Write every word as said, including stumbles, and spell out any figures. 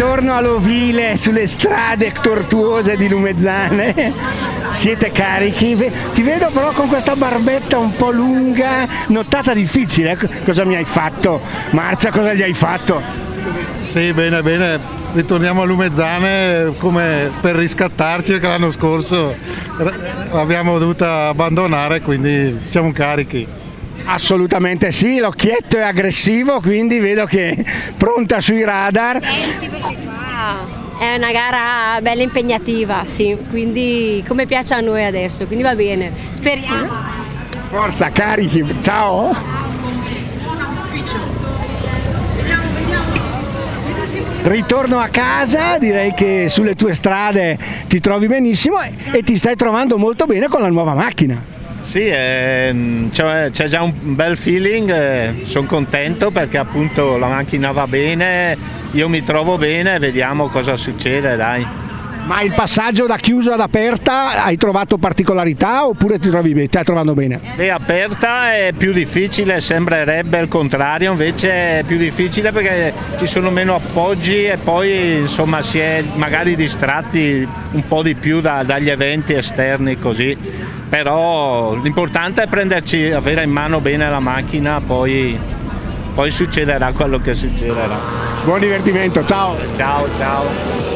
Ritorno all'ovile sulle strade tortuose di Lumezzane. Siete carichi? Ti vedo però con questa barbetta un po' lunga, nottata difficile. Cosa mi hai fatto? Marzia, cosa gli hai fatto? Sì, bene, bene. Ritorniamo a Lumezzane come per riscattarci, perché l'anno scorso l'abbiamo dovuta abbandonare, quindi siamo carichi. Assolutamente sì, l'occhietto è aggressivo, quindi vedo che è pronta sui radar. È una gara bella impegnativa, sì, quindi come piace a noi adesso, quindi va bene, speriamo. Forza, carichi, ciao! Ritorno a casa, direi che sulle tue strade ti trovi benissimo e ti stai trovando molto bene con la nuova macchina. Sì, eh, c'è già un bel feeling, eh, sono contento perché appunto la macchina va bene, io mi trovo bene, vediamo cosa succede, dai. Ma il passaggio da chiuso ad aperta hai trovato particolarità oppure ti trovi bene, stai trovando bene? Beh, aperta è più difficile, sembrerebbe il contrario, invece è più difficile perché ci sono meno appoggi e poi insomma si è magari distratti un po' di più da, dagli eventi esterni così, però l'importante è prenderci, avere in mano bene la macchina, poi, poi succederà quello che succederà. Buon divertimento, ciao! Ciao, ciao!